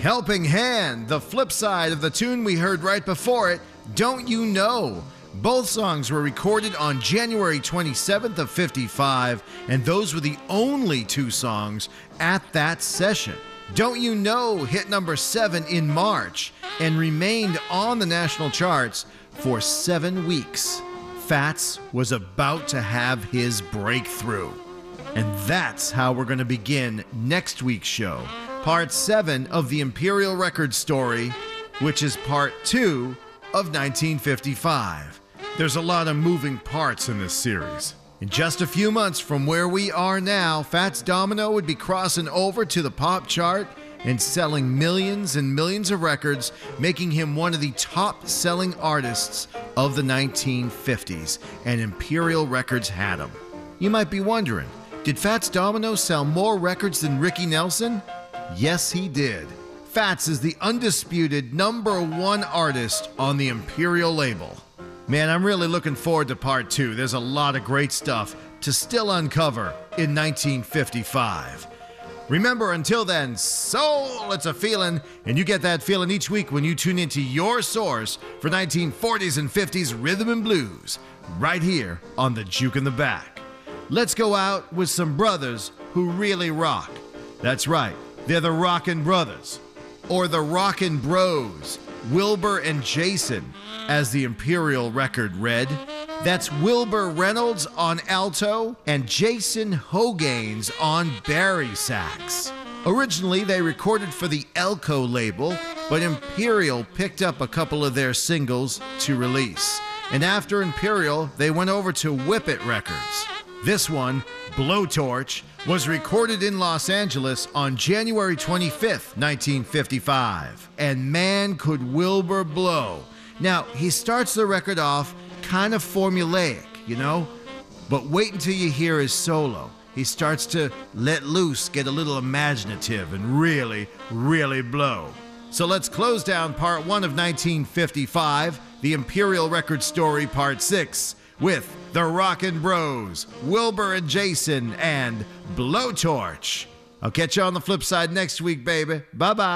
Helping Hand, the flip side of the tune we heard right before it, Don't You Know? Both songs were recorded on January 27th of 55, and those were the only two songs at that session. Don't You Know hit number 7 in March and remained on the national charts for 7 weeks. Fats was about to have his breakthrough. And that's how we're going to begin next week's show, part 7 of the Imperial Records story, which is part 2 of 1955. There's a lot of moving parts in this series. In just a few months from where we are now, Fats Domino would be crossing over to the pop chart and selling millions and millions of records, making him one of the top-selling artists of the 1950s, and Imperial Records had him. You might be wondering, did Fats Domino sell more records than Ricky Nelson? Yes, he did. Fats is the undisputed #1 artist on the Imperial label. Man, I'm really looking forward to part 2. There's a lot of great stuff to still uncover in 1955. Remember, until then, soul, it's a feeling, and you get that feeling each week when you tune into your source for 1940s and 50s rhythm and blues, right here on the Juke in the Back. Let's go out with some brothers who really rock. That's right, they're the Rockin' Brothers, or the Rockin' Bros, Wilbur and Jason, as the Imperial record read. That's Wilbur Reynolds on alto and Jason Hogaines on bari sax. Originally, they recorded for the Elko label, but Imperial picked up a couple of their singles to release. And after Imperial, they went over to Whip It Records. This one, Blowtorch, was recorded in Los Angeles on January 25th, 1955. And man, could Wilbur blow. Now, he starts the record off kind of formulaic, you know? But wait until you hear his solo. He starts to let loose, get a little imaginative, and really, really blow. So let's close down part 1 of 1955, the Imperial Record Story Part 6, with the Rockin' Bros, Wilbur and Jason, and Blowtorch. I'll catch you on the flip side next week, baby. Bye-bye.